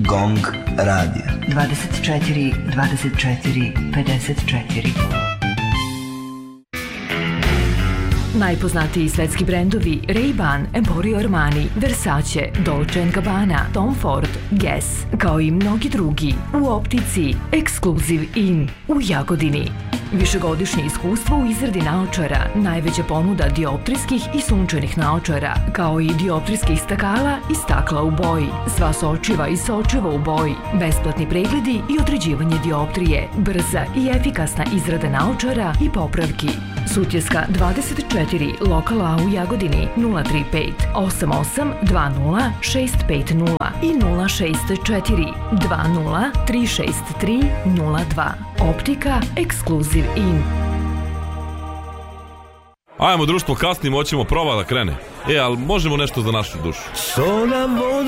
Gong radio. 24 24 54. Najpoznatiji svetski brendovi Ray-Ban, Emporio Armani, Versace, Dolce & Gabbana, Tom Ford, Guess, kao i mnogi drugi u optici Exclusive In u Jagodini. Višegodišnje iskustvo u izradi naočara, najveća ponuda dioptrijskih i sunčanih naočara, kao i dioptrijskih stakala i stakla u boji, sva sočiva i sočiva u boji, besplatni pregledi i određivanje dioptrije, brza i efikasna izrada naočara i popravki. Sutjeska 24, lokal A u Jagodini 035 88 20 650 i 064 20 363 02. Optika Exclusive In. Ajmo društvo, kasnimo, hoćemo prova da krene. Ali možemo nešto za našu dušu.